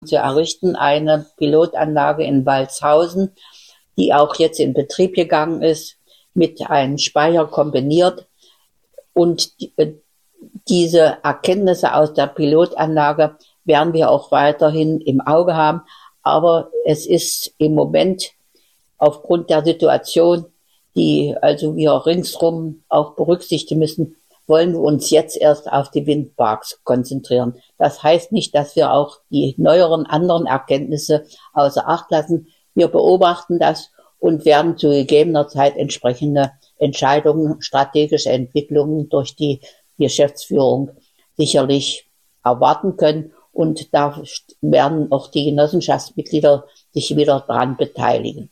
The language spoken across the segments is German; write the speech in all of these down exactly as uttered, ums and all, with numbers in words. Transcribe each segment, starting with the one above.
zu errichten, eine Pilotanlage in Walshausen, die auch jetzt in Betrieb gegangen ist, mit einem Speicher kombiniert. Und diese Erkenntnisse aus der Pilotanlage werden wir auch weiterhin im Auge haben. Aber es ist im Moment aufgrund der Situation, die also wir ringsrum auch berücksichtigen müssen, wollen wir uns jetzt erst auf die Windparks konzentrieren. Das heißt nicht, dass wir auch die neueren anderen Erkenntnisse außer Acht lassen. Wir beobachten das und werden zu gegebener Zeit entsprechende Entscheidungen, strategische Entwicklungen durch die Geschäftsführung sicherlich erwarten können. Und da werden auch die Genossenschaftsmitglieder sich wieder daran beteiligen.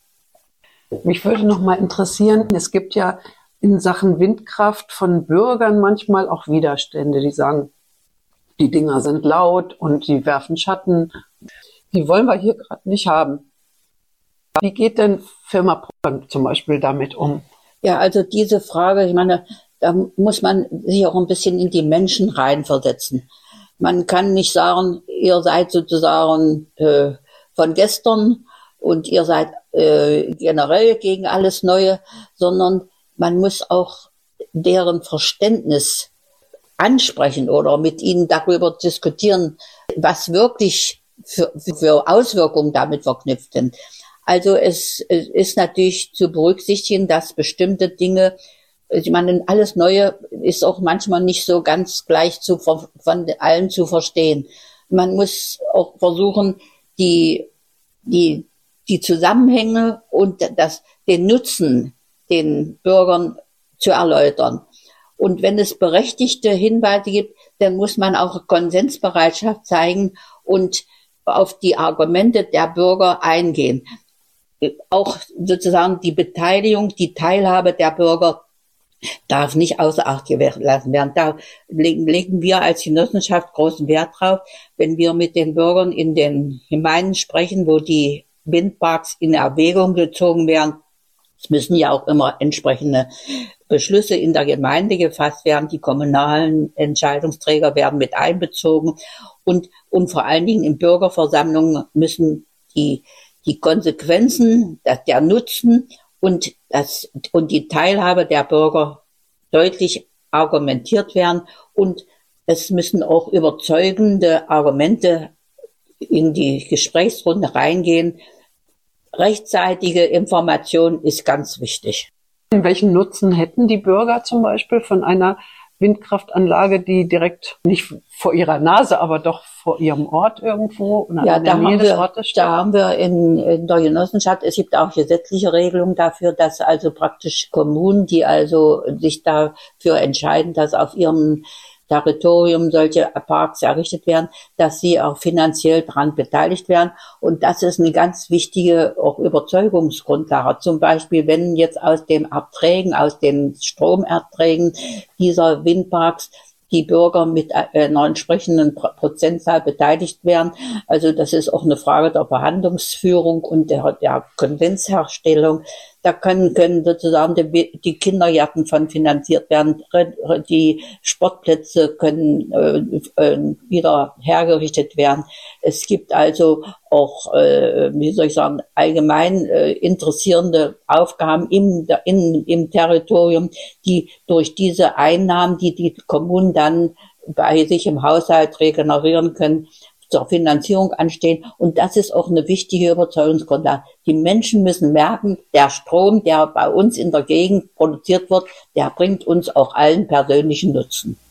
Mich würde noch mal interessieren, es gibt ja in Sachen Windkraft von Bürgern manchmal auch Widerstände, die sagen, die Dinger sind laut und die werfen Schatten. Die wollen wir hier gerade nicht haben. Wie geht denn Firma Poppern zum Beispiel damit um? Ja, also diese Frage, ich meine, da muss man sich auch ein bisschen in die Menschen reinversetzen. Man kann nicht sagen, ihr seid sozusagen äh, von gestern und ihr seid äh, generell gegen alles Neue, sondern man muss auch deren Verständnis ansprechen oder mit ihnen darüber diskutieren, was wirklich für, für Auswirkungen damit verknüpft sind. Also es, es ist natürlich zu berücksichtigen, dass bestimmte Dinge, ich meine, alles Neue ist auch manchmal nicht so ganz gleich zu, von allen zu verstehen. Man muss auch versuchen, die, die, die Zusammenhänge und das, den Nutzen den Bürgern zu erläutern. Und wenn es berechtigte Hinweise gibt, dann muss man auch Konsensbereitschaft zeigen und auf die Argumente der Bürger eingehen. Auch sozusagen die Beteiligung, die Teilhabe der Bürger darf nicht außer Acht gelassen werden. Da legen wir als Genossenschaft großen Wert drauf, wenn wir mit den Bürgern in den Gemeinden sprechen, wo die Windparks in Erwägung gezogen werden. Es müssen ja auch immer entsprechende Beschlüsse in der Gemeinde gefasst werden. Die kommunalen Entscheidungsträger werden mit einbezogen. Und, und vor allen Dingen in Bürgerversammlungen müssen die, die Konsequenzen, der Nutzen und, das, und die Teilhabe der Bürger deutlich argumentiert werden. Und es müssen auch überzeugende Argumente in die Gesprächsrunde reingehen. Rechtzeitige Information ist ganz wichtig. Welchen Nutzen hätten die Bürger zum Beispiel von einer Windkraftanlage, die direkt nicht vor ihrer Nase, aber doch vor ihrem Ort irgendwo oder ja, in der da Nähe haben des wir, Ortes steht? Da haben wir in, in der Genossenschaft, es gibt auch gesetzliche Regelungen dafür, dass also praktisch Kommunen, die also sich dafür entscheiden, dass auf ihrem Territorium solche Parks errichtet werden, dass sie auch finanziell daran beteiligt werden. Und das ist eine ganz wichtige auch Überzeugungsgrundlage. Zum Beispiel, wenn jetzt aus den Erträgen, aus den Stromerträgen dieser Windparks die Bürger mit einer entsprechenden Prozentzahl beteiligt werden. Also das ist auch eine Frage der Verhandlungsführung und der, der Konsensherstellung. Da können, können sozusagen die, die Kindergärten von finanziert werden, die Sportplätze können äh, wieder hergerichtet werden. Es gibt also auch, äh, wie soll ich sagen, allgemein äh, interessierende Aufgaben im, in, im Territorium, die durch diese Einnahmen, die die Kommunen dann bei sich im Haushalt regenerieren können, zur Finanzierung anstehen. Und das ist auch eine wichtige Überzeugungsgrundlage. Die Menschen müssen merken, der Strom, der bei uns in der Gegend produziert wird, der bringt uns auch allen persönlichen Nutzen.